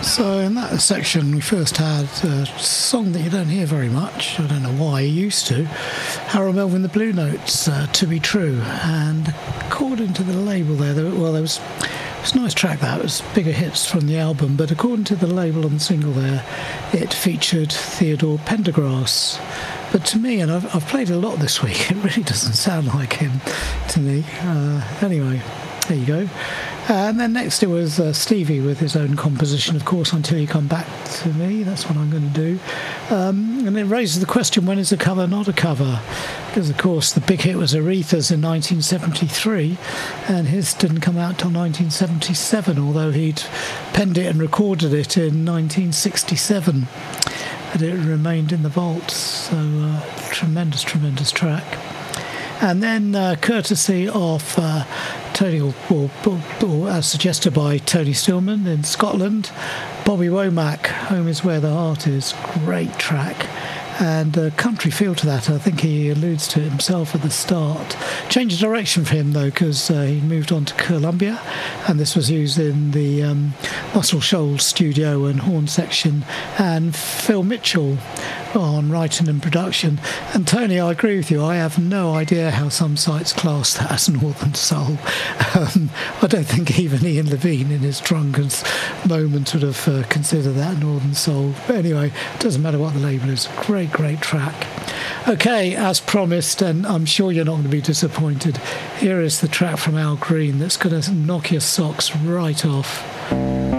So in that section we first had a song that you don't hear very much, I don't know why, you used to, Harold Melvin the Blue Notes, To Be True, and according to the label there was a nice track that, it was bigger hits from the album, but according to the label on the single there, it featured Theodore Pendergrass. But to me, and I've played a lot this week, it really doesn't sound like him to me. Anyway, there you go. And then next it was Stevie with his own composition, of course, Until You Come Back to Me. That's what I'm going to do. And it raises the question, when is a cover not a cover? Because, of course, the big hit was Aretha's in 1973, and his didn't come out till 1977, although he'd penned it and recorded it in 1967. But it remained in the vaults. So, tremendous, tremendous track. And then, courtesy of Tony, or as suggested by Tony Stillman in Scotland, Bobby Womack, Home Is Where the Heart Is. Great track. And a country feel to that. I think he alludes to it himself at the start. Change of direction for him, though, because he moved on to Columbia, and this was used in the Muscle Shoals studio and horn section, and Phil Mitchell on writing and production. And Tony, I agree with you, I have no idea how some sites class that as Northern Soul. I don't think even Ian Levine in his drunken moment would have considered that Northern Soul. But anyway, it doesn't matter what the label is. Great track. Okay, as promised, and I'm sure you're not going to be disappointed, here is the track from Al Green that's going to knock your socks right off.